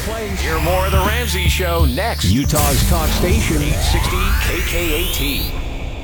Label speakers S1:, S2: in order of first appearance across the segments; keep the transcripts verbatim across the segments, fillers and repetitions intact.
S1: place. Hear more of The Ramsey Show next. Utah's talk station, eight sixty K K A T.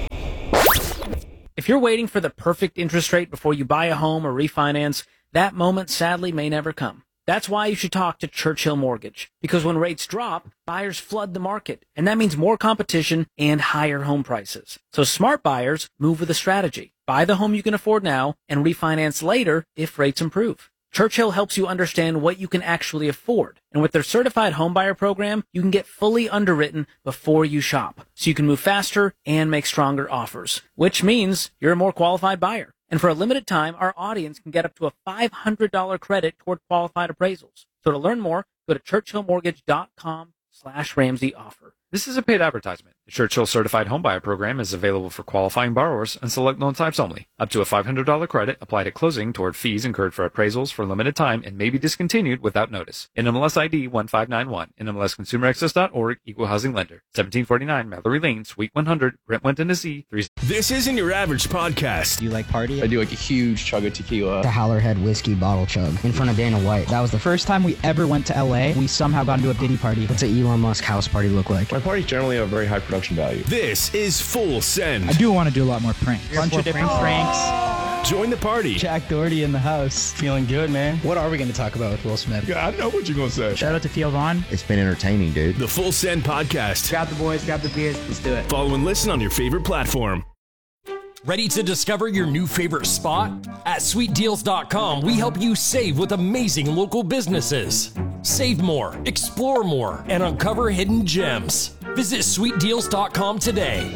S2: If you're waiting for the perfect interest rate before you buy a home or refinance, that moment sadly may never come. That's why you should talk to Churchill Mortgage. Because when rates drop, buyers flood the market, and that means more competition and higher home prices. So smart buyers move with a strategy. Buy the home you can afford now and refinance later if rates improve. Churchill helps you understand what you can actually afford. And with their certified homebuyer program, you can get fully underwritten before you shop. So you can move faster and make stronger offers, which means you're a more qualified buyer. And for a limited time, our audience can get up to a five hundred dollars credit toward qualified appraisals. So to learn more, go to churchillmortgage.com slash Ramsey offer.
S3: This is a paid advertisement. The Churchill Certified Homebuyer Program is available for qualifying borrowers and select loan types only. Up to a five hundred dollars credit applied at closing toward fees incurred for appraisals for a limited time and may be discontinued without notice. N M L S I D one five nine one. N M L S Consumer Access dot org. Equal Housing Lender. seventeen forty-nine Mallory Lane, Suite one hundred, Brentwood, Tennessee. three
S1: This isn't your average podcast.
S4: Do you like party?
S5: I do like a huge chug of tequila.
S4: The Howlerhead whiskey bottle chug in front of Dana White. That was the
S6: First time we ever went to L A, we somehow got into a Diddy party.
S4: What's an Elon Musk house party look like?
S5: My parties generally have very high production value.
S1: This is Full Send.
S6: I do want to do a lot more pranks. Bunch of different pranks.
S1: Join the party.
S6: Jack Doherty in the house.
S5: Feeling good, man.
S4: What are we going to talk about with Will Smith?
S5: Yeah, I know what you're going to say.
S6: Shout out to Theo Vaughn.
S4: It's been entertaining, dude.
S1: The Full Send podcast.
S6: Grab the boys, grab the beers, let's do it.
S1: Follow and listen on your favorite platform.
S7: Ready to discover your new favorite spot? At sweet deals dot com, we help you save with amazing local businesses. Save more, explore more, and uncover hidden gems. Visit sweet deals dot com today.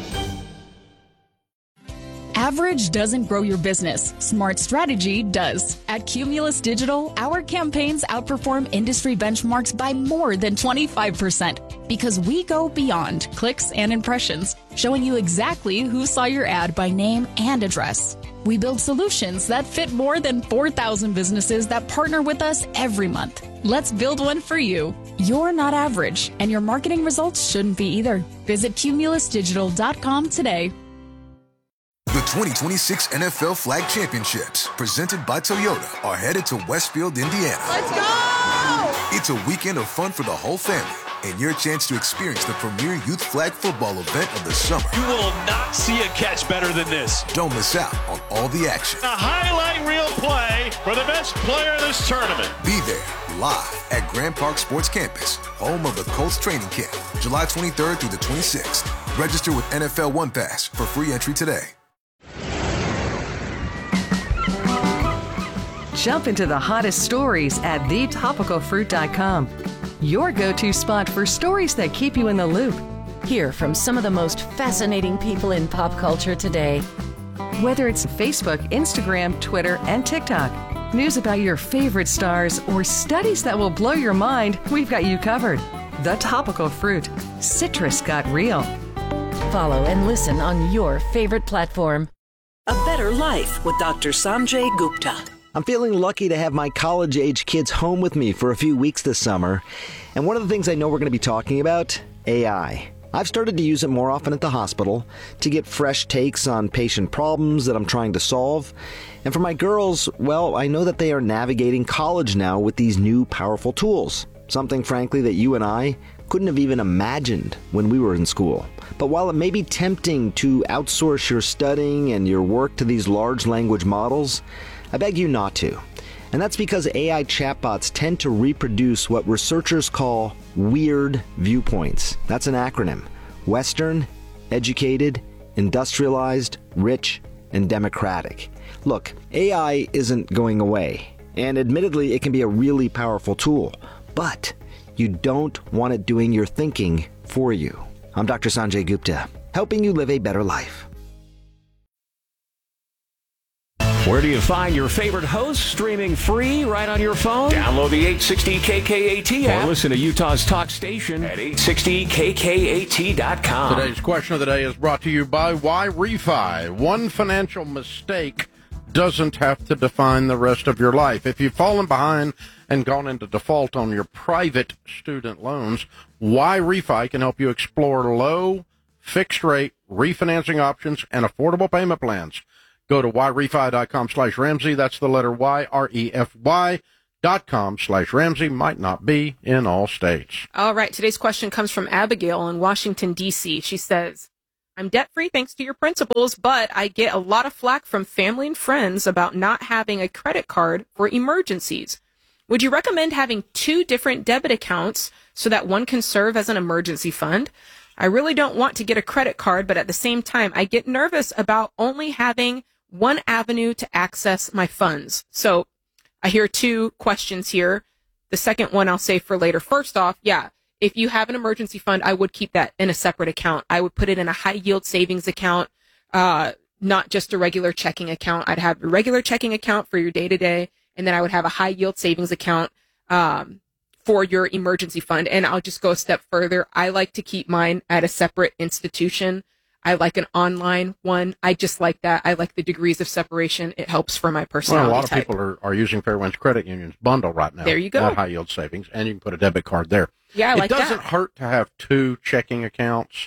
S8: Average doesn't grow your business. Smart strategy does. At Cumulus Digital, our campaigns outperform industry benchmarks by more than twenty-five percent because we go beyond clicks and impressions, showing you exactly who saw your ad by name and address. We build solutions that fit more than four thousand businesses that partner with us every month. Let's build one for you. You're not average, and your marketing results shouldn't be either. Visit cumulus digital dot com today.
S9: The twenty twenty-six N F L Flag Championships, presented by Toyota, are headed to Westfield, Indiana.
S10: Let's go!
S9: It's a weekend of fun for the whole family and your chance to experience the premier youth flag football event of the summer.
S11: You will not see a catch better than this.
S9: Don't miss out on all the action.
S11: A highlight reel play for the best player of this tournament.
S9: Be there live at Grand Park Sports Campus, home of the Colts training camp, July twenty-third through the twenty-sixth. Register with N F L One Pass for free entry today.
S12: Jump into the hottest stories at the topical fruit dot com. Your go-to spot for stories that keep you in the loop.
S13: Hear from some of the most fascinating people in pop culture today.
S12: Whether it's Facebook, Instagram, Twitter, and TikTok, news about your favorite stars, or studies that will blow your mind, we've got you covered. The Topical Fruit. Citrus got real.
S13: Follow and listen on your favorite platform.
S14: A Better Life with Doctor Sanjay Gupta.
S15: I'm feeling lucky to have my college-age kids home with me for a few weeks this summer. And one of the things I know we're going to be talking about, A I. I've started to use it more often at the hospital to get fresh takes on patient problems that I'm trying to solve. And for my girls, well, I know that they are navigating college now with these new powerful tools. Something, frankly, that you and I couldn't have even imagined when we were in school. But while it may be tempting to outsource your studying and your work to these large language models, I beg you not to. And that's because A I chatbots tend to reproduce what researchers call weird viewpoints. That's an acronym. Western, educated, industrialized, rich, and democratic. Look, A I isn't going away. And admittedly, it can be a really powerful tool. But you don't want it doing your thinking for you. I'm Doctor Sanjay Gupta, helping you live a better life.
S1: Where do you find your favorite hosts streaming free right on your phone? Download the eight sixty K K A T app or listen to Utah's talk station at eight sixty K K A T dot com.
S16: Today's question of the day is brought to you by Why Refi. One financial mistake doesn't have to define the rest of your life. If you've fallen behind and gone into default on your private student loans, Why Refi can help you explore low, fixed-rate refinancing options and affordable payment plans. Go to why refi dot com slash Ramsey. That's the letter Y, R E F Y dot com slash Ramsey might not be in all states.
S10: All right. Today's question comes from Abigail in Washington, D C. She says, I'm debt-free thanks to your principles, but I get a lot of flack from family and friends about not having a credit card for emergencies. Would you recommend having two different debit accounts so that one can serve as an emergency fund? I really don't want to get a credit card, but at the same time, I get nervous about only having one avenue to access my funds. So I hear two questions here. The second one I'll save for later. First off, yeah, if you have an emergency fund, I would keep that in a separate account. I would put it in a high yield savings account, uh, not just a regular checking account. I'd have a regular checking account for your day to day, and then I would have a high yield savings account, um, for your emergency fund. And I'll just go a step further. I like to keep mine at a separate institution. I like an online one. I just like that. I like the degrees of separation. It helps for my personality
S16: Well, a lot
S10: type.
S16: of people are, are using Fairwinds Credit Union's bundle right now.
S10: There you go.
S16: That high yield savings, and you can put a debit card there.
S10: Yeah, I like
S16: It doesn't
S10: that.
S16: hurt to have two checking accounts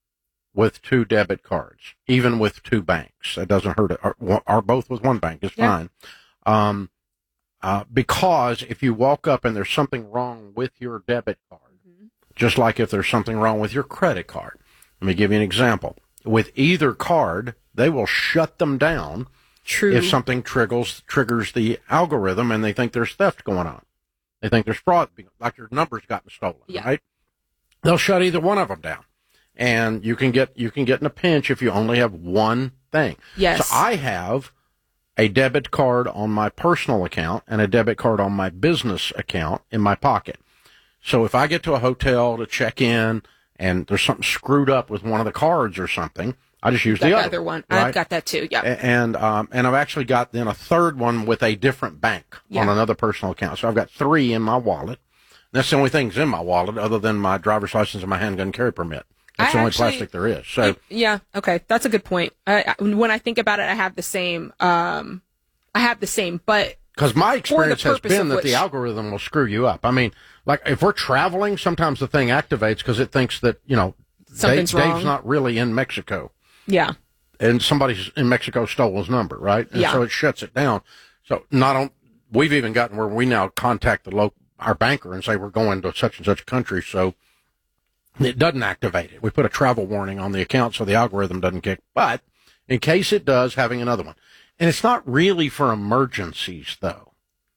S16: with two debit cards, even with two banks. It doesn't hurt. Or, or both with one bank is
S10: Yeah.
S16: fine. Um, uh, because if you walk up and there's something wrong with your debit card, mm-hmm. just like if there's something wrong with your credit card. Let me give you an example. With either card, they will shut them down
S10: True.
S16: if something triggers triggers the algorithm and they think there's theft going on. They think there's fraud, like your number's gotten stolen,
S10: Yeah.
S16: right? They'll shut either one of them down, and you can get you can get in a pinch if you only have one thing.
S10: Yes.
S16: So I have a debit card on my personal account and a debit card on my business account in my pocket. So if I get to a hotel to check in and there's something screwed up with one of the cards or something, I just use
S10: Got
S16: the
S10: the
S16: other,
S10: other one.
S16: right?
S10: I've got that too. Yeah.
S16: A- And um, and I've actually got then a third one with a different bank
S10: Yeah.
S16: on another personal account. So I've got three in my wallet. That's the only things in my wallet other than my driver's license and my handgun carry permit. That's
S10: I
S16: the only
S10: actually-
S16: plastic there is. So
S10: Yeah. Okay. That's a good point. I, I- when I think about it, I have the same. Um, I have the same, but
S16: because my
S10: for the
S16: experience has
S10: purpose
S16: been
S10: of
S16: that
S10: which-
S16: the algorithm will screw you up. I mean, like if we're traveling, sometimes the thing activates because it thinks that, you know, Dave,
S10: Something's wrong.
S16: Dave's not really in Mexico.
S10: Yeah.
S16: And somebody in Mexico stole his number, right? And
S10: Yeah.
S16: so it shuts it down. So not on, we've even gotten where we now contact the local, our banker and say we're going to such and such a country, so it doesn't activate it. We put a travel warning on the account so the algorithm doesn't kick. But in case it does, having another one. And it's not really for emergencies, though.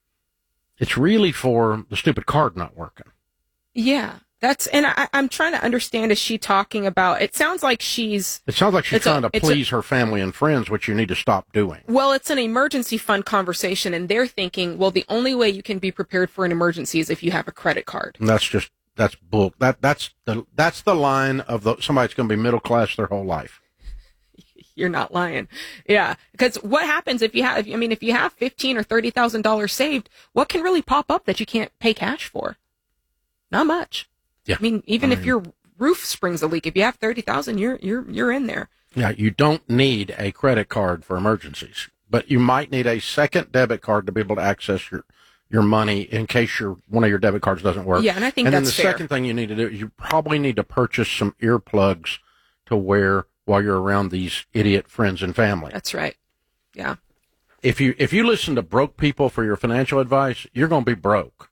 S16: It's really for the stupid card not working.
S10: Yeah. That's and I, I'm trying to understand. Is she talking about? It sounds like she's.
S16: It sounds like she's
S10: It's a-
S16: trying to
S10: it's a-
S16: please her family and friends, which you need to stop doing.
S10: Well, it's an emergency fund conversation, and they're thinking, well, the only way you can be prepared for an emergency is if you have a credit card.
S16: And that's just that's bull. That that's the that's the line of the somebody's going to be middle class their whole life.
S10: You're not lying. Yeah. Because what happens if you have, I mean, if you have fifteen or thirty thousand dollars saved, what can really pop up that you can't pay cash for? Not much.
S16: Yeah.
S10: I mean, even
S16: I
S10: if
S16: mean-
S10: your roof springs a leak, if you have thirty thousand, you're, you're, you're in there.
S16: Yeah, you don't need a credit card for emergencies, but you might need a second debit card to be able to access your your money in case your one of your debit cards doesn't work.
S10: Yeah, and I think
S16: and
S10: that's
S16: then the
S10: fair.
S16: second thing you need to do is you probably need to purchase some earplugs to wear while you're around these idiot friends and family.
S10: That's right. Yeah.
S16: If you if you listen to broke people for your financial advice, you're going to be broke.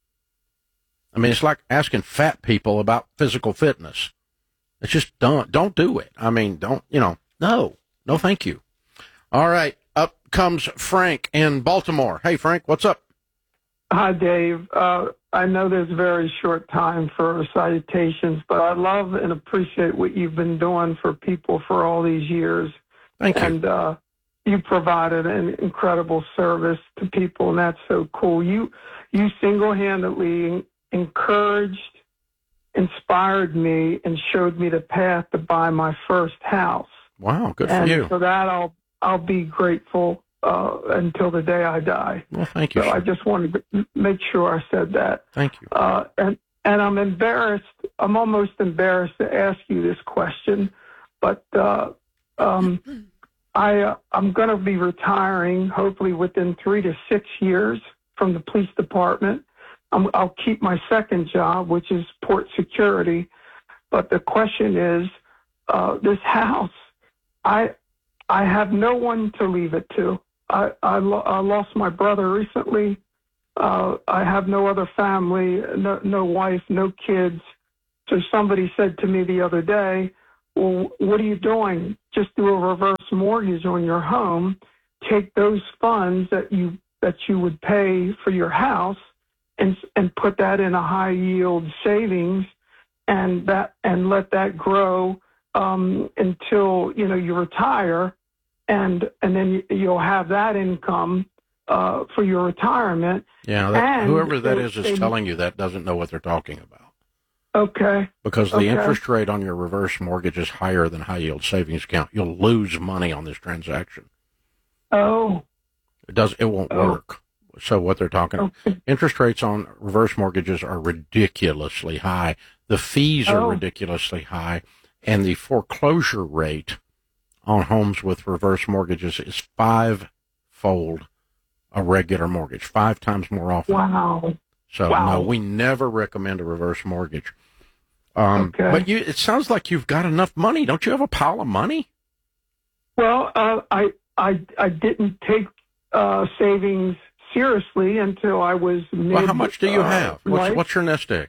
S16: I mean, it's like asking fat people about physical fitness. It's just don't don't do it. I mean, don't you know? No, no, thank you. All right, up comes Frank in Baltimore. Hey, Frank, what's up?
S17: Hi, Dave. Uh, I know there's very short time for citations, but I love and appreciate what you've been doing for people for all these years.
S16: Thank you.
S17: And uh, you provided an incredible service to people, and that's so cool. You you single-handedly encouraged, inspired me, and showed me the path to buy my first house.
S16: Wow, good for
S17: and
S16: you.
S17: for that, I'll I'll be grateful uh, until the day I die.
S16: Well, thank you.
S17: So I just wanted to m- make sure I said that.
S16: Thank you.
S17: Uh, and and I'm embarrassed. I'm almost embarrassed to ask you this question, but uh, um, I uh, I'm going to be retiring hopefully within three to six years from the police department. I'm, I'll keep my second job, which is port security. But the question is, uh, this house, I I have no one to leave it to. I I, lo- I lost my brother recently, uh, I have no other family, no, no wife, no kids. So somebody said to me the other day, well, what are you doing? Just do a reverse mortgage on your home. Take those funds that you that you would pay for your house and and put that in a high yield savings, and that and let that grow um, until you know you retire, and and then you'll have that income uh, for your retirement.
S16: Yeah, that,
S17: and
S16: whoever that is
S17: they,
S16: is telling you that doesn't know what they're talking about.
S17: Okay.
S16: Because the
S17: okay.
S16: interest rate on your reverse mortgage is higher than high yield savings account. You'll lose money on this transaction.
S17: Oh.
S16: It does. It won't
S17: oh.
S16: work. So what they're talking about, okay. interest rates on reverse mortgages are ridiculously high. The fees are
S17: oh.
S16: ridiculously high, and the foreclosure rate on homes with reverse mortgages is five-fold a regular mortgage, five times more often.
S17: Wow.
S16: So
S17: wow.
S16: no, we never recommend a reverse mortgage. Um,
S17: okay.
S16: But you, it sounds like you've got enough money. Don't you have a pile of money?
S17: Well, uh, I I I didn't take uh, savings seriously until I was mid.
S16: Well, how much do you
S17: uh,
S16: have? What's,
S17: life.
S16: what's your nest egg?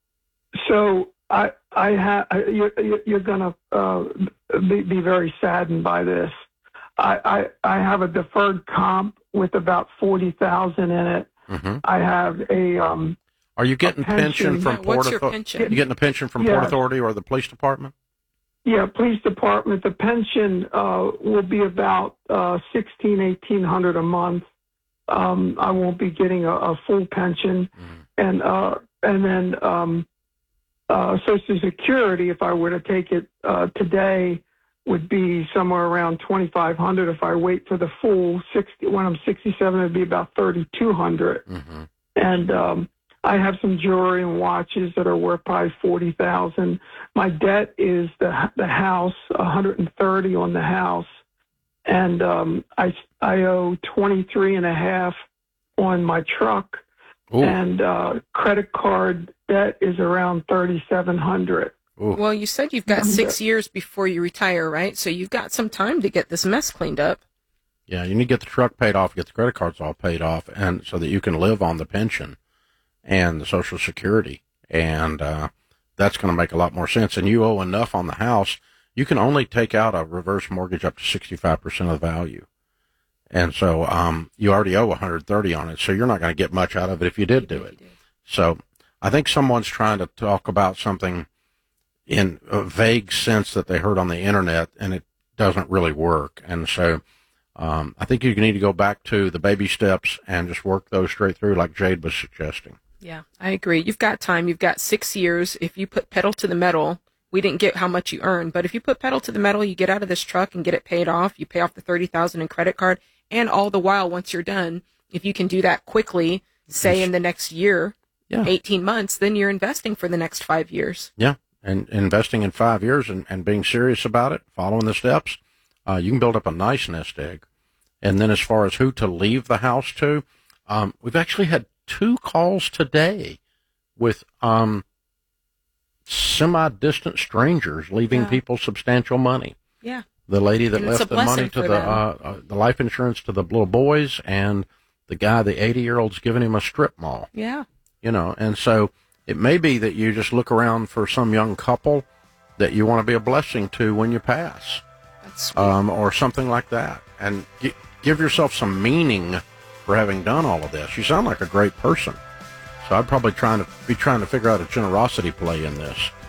S17: So I I have you're, you're gonna uh, be, be very saddened by this. I, I I have a deferred comp with about forty thousand in it.
S16: Mm-hmm.
S17: I have a. Um,
S16: Are you getting pension, pension from
S10: yeah,
S16: Port
S10: What's your
S16: Authority?
S10: pension?
S16: You getting a pension from
S17: yeah.
S16: Port Authority or the police department?
S17: Yeah, police department. The pension uh, will be about uh, sixteen, eighteen hundred a month. Um, I won't be getting a, a full pension,
S16: mm.
S17: and uh, and then um, uh, Social Security, if I were to take it uh, today, would be somewhere around twenty-five hundred. If I wait for the full sixty, when I'm sixty-seven, it'd be about thirty-two hundred.
S16: Mm-hmm.
S17: And um, I have some jewelry and watches that are worth probably forty thousand. My debt is the the house, one hundred thirty on the house, and um, I I owe twenty-three and a half on my truck,
S16: Ooh.
S17: and uh, credit card debt is around thirty-seven hundred.
S16: Ooh.
S10: Well, you said you've got six years before you retire, right? So you've got some time to get this mess cleaned up.
S16: Yeah, you need to get the truck paid off, get the credit cards all paid off, and so that you can live on the pension and the Social Security. And uh, that's going to make a lot more sense. And you owe enough on the house. You can only take out a reverse mortgage up to sixty-five percent of the value. And so um, you already owe one hundred thirty on it, so you're not going to get much out of it if you did do it. So I think someone's trying to talk about something in a vague sense that they heard on the internet, and it doesn't really work. And so um, I think you need to go back to the baby steps and just work those straight through like Jade was suggesting.
S10: Yeah, I agree. You've got time. You've got six years. If you put pedal to the metal, we didn't get how much you earned, but if you put pedal to the metal, you get out of this truck and get it paid off. You pay off the thirty thousand dollars in credit card, and all the while, once you're done, if you can do that quickly, say in the next year,
S16: yeah.
S10: eighteen months, then you're investing for the next five years.
S16: Yeah. And investing in five years and, and being serious about it, following the steps, uh, you can build up a nice nest egg. And then as far as who to leave the house to, um, we've actually had two calls today with um, semi-distant strangers leaving
S10: yeah.
S16: people substantial money.
S10: Yeah.
S16: The lady that
S10: and
S16: left the money to the uh, uh, the life insurance to the little boys, and the guy, the eighty-year-old's giving him a strip mall.
S10: Yeah.
S16: You know, and so it may be that you just look around for some young couple that you want to be a blessing to when you pass,
S10: That's
S16: um, or something like that, and g- give yourself some meaning for having done all of this. You sound like a great person, so I'd probably trying to be trying to figure out a generosity play in this.